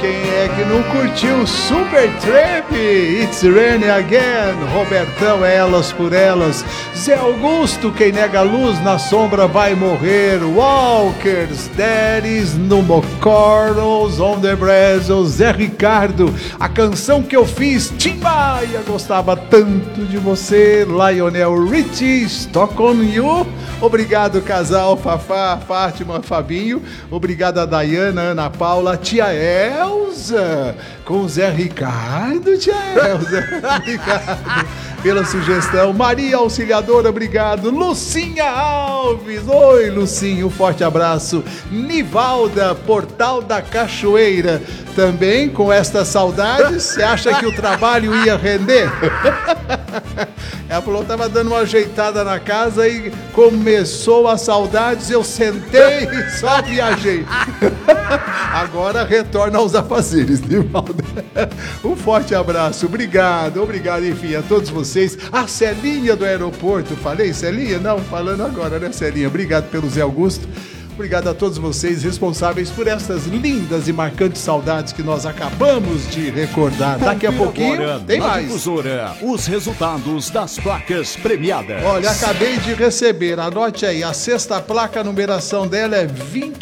Quem é que não curtiu Supertramp? It's Raining Again. Robertão, Elas por Elas. Zé Augusto, quem nega a luz na sombra vai morrer. Walkers, There is no more corals on the Brazos. Zé Ricardo, a canção que eu fiz, Tim Maia, gostava tanto de você. Lionel Richie, Stock on You. Obrigado, casal Fafá, Fátima, Fabinho. Obrigado a Dayana, Ana Paula, tia Elza, com Zé Ricardo, tia Elza. Obrigado pela sugestão. Maria Auxiliadora, obrigado. Lucinha Alves, oi Lucinha, um forte abraço. Nivalda, Portal da Cachoeira, também com estas saudades, você acha que o trabalho ia render? Ela falou, estava dando uma ajeitada na casa e começou as saudades, eu sentei e só viajei. Agora retorna aos afazeres, Nivalda. Um forte abraço, obrigado, enfim, a todos vocês. A Celinha do aeroporto, falei Celinha? Não, falando agora, né, Celinha? Obrigado pelo Zé Augusto. Obrigado a todos vocês responsáveis por essas lindas e marcantes saudades que nós acabamos de recordar. Daqui a pouquinho tem mais. Difusora, os resultados das placas premiadas. Olha, acabei de receber, anote aí, a sexta placa, a numeração dela é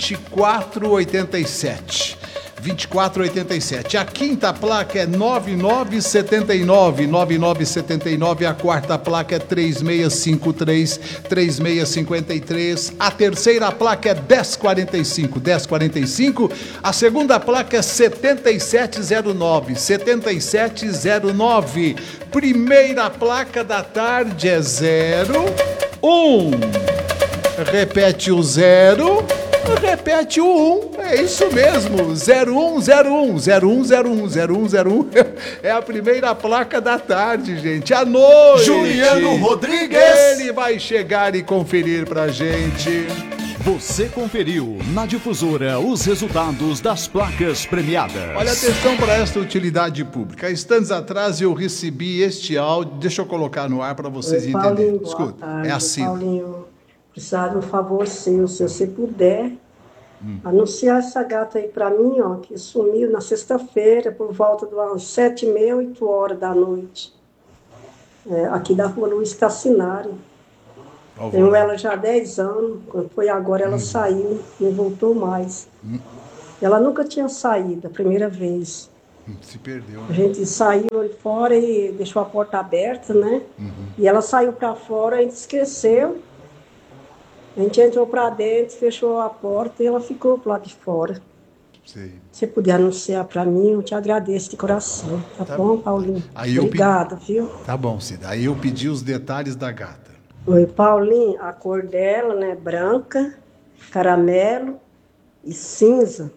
2487. 2487. A quinta placa é 9979. 9979. A quarta placa é 3653. 3653. A terceira placa é 1045. 1045. A segunda placa é 7709. 7709. Primeira placa da tarde é 01. Repete o 0. Repete o 1, é isso mesmo, 0101, 0101, 0101, é a primeira placa da tarde, gente, à noite. Juliano Rodrigues. Ele vai chegar e conferir pra gente. Você conferiu na Difusora os resultados das placas premiadas. Olha, atenção para esta utilidade pública. Instantes atrás eu recebi este áudio, deixa eu colocar no ar para vocês entenderem. Escuta, é assim. Paulinho, precisar de um favor seu, se você puder, anunciar essa gata aí pra mim, ó, que sumiu na sexta-feira, por volta das 7h30, 8h da noite, aqui da rua Luiz Tassinari. Tenho ela já há 10 anos, quando foi agora ela saiu, não voltou mais. Ela nunca tinha saído, a primeira vez. Se perdeu, né? A gente saiu ali fora e deixou a porta aberta, né? E ela saiu pra fora, a gente esqueceu. A gente entrou pra dentro, fechou a porta e ela ficou pro lado de fora. Sei. Se você puder anunciar pra mim, eu te agradeço de coração. Tá bom, Paulinho? Aí obrigada, viu? Tá bom, Cida. Aí eu pedi os detalhes da gata. Oi, Paulinho, a cor dela, né, branca, caramelo e cinza.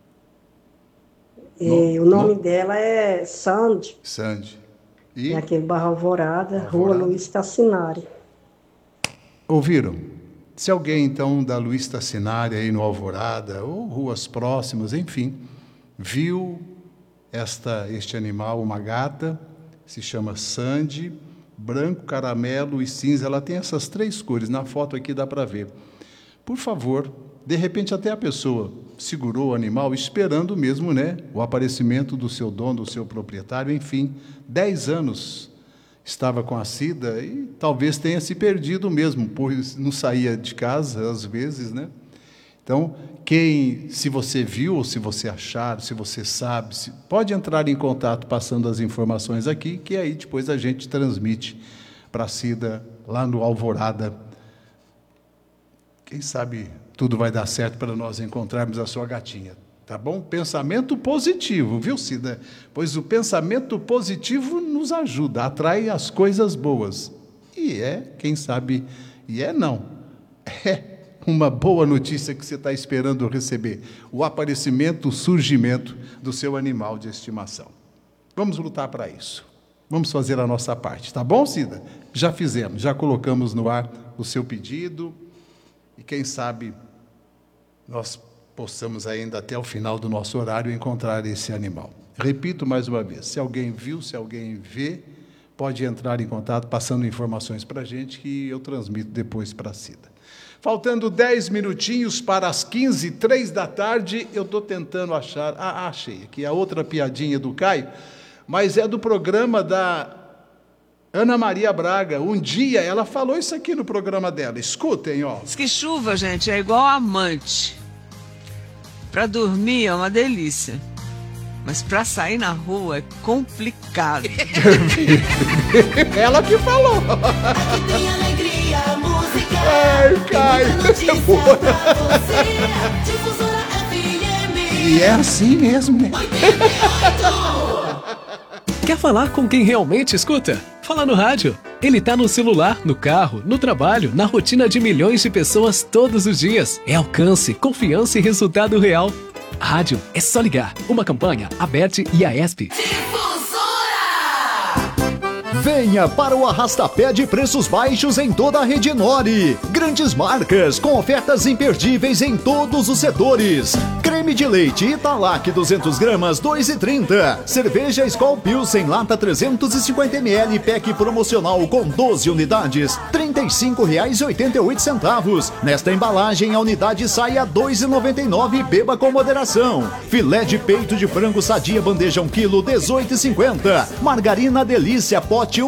E o nome dela é Sandy. Sandy. E? Aqui em Barra Alvorada, Rua Luiz Tassinari. Ouviram? Se alguém, então, da Luiz Tassinari aí no Alvorada, ou ruas próximas, enfim, viu este animal, uma gata, se chama Sandy, branco, caramelo e cinza, ela tem essas 3 cores, na foto aqui dá para ver. Por favor, de repente até a pessoa segurou o animal esperando mesmo, né, o aparecimento do seu dono, do seu proprietário, enfim, 10 anos estava com a Cida e talvez tenha se perdido mesmo, pois não saía de casa às vezes, né? Então, se você viu, ou se você achar, se você sabe, pode entrar em contato passando as informações aqui, que aí depois a gente transmite para a Cida lá no Alvorada. Quem sabe tudo vai dar certo para nós encontrarmos a sua gatinha. Tá bom? Pensamento positivo, viu, Cida? Pois o pensamento positivo nos ajuda, atrai as coisas boas. E quem sabe, não. É uma boa notícia que você está esperando receber. O aparecimento, o surgimento do seu animal de estimação. Vamos lutar para isso. Vamos fazer a nossa parte. Tá bom, Cida? Já fizemos, já colocamos no ar o seu pedido. E quem sabe nós possamos ainda até o final do nosso horário encontrar esse animal. Repito mais uma vez, se alguém viu, se alguém vê, pode entrar em contato passando informações para a gente que eu transmito depois para a Cida. Faltando 10 minutinhos para as 15, 3 da tarde, eu estou tentando achar... achei aqui a outra piadinha do Caio, mas é do programa da Ana Maria Braga. Um dia ela falou isso aqui no programa dela. Escutem, ó. Diz que chuva, gente, é igual amante. Para dormir é uma delícia, mas para sair na rua é complicado. Ela que falou. Aqui tem alegria, música. Ai, Caio. Notícia pra você. Difusora FM. E é assim mesmo, né? 88. Quer falar com quem realmente escuta? Fala no rádio. Ele tá no celular, no carro, no trabalho, na rotina de milhões de pessoas todos os dias. É alcance, confiança e resultado real. Rádio é só ligar. Uma campanha, Aberte e Aesp. Venha para o arrastapé de preços baixos em toda a rede Nori. Grandes marcas com ofertas imperdíveis em todos os setores. Creme de leite Italac 200 gramas 2,30. Cerveja Skol Pilsen lata 350 ml pack promocional com 12 unidades R$ 35,88. Nesta embalagem a unidade sai a R$ 2,99 e beba com moderação. Filé de peito de frango sadia bandeja 1 kg 18,50. Margarina Delícia pote